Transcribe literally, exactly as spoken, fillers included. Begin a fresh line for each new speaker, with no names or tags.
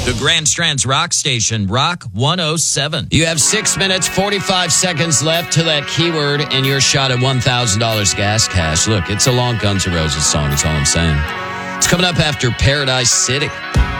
The Grand Strands Rock Station, Rock one oh seven.
You have six minutes, forty-five seconds left to that keyword and your shot at one thousand dollars gas cash. Look, it's a long Guns N' Roses song, is all I'm saying. It's coming up after Paradise City.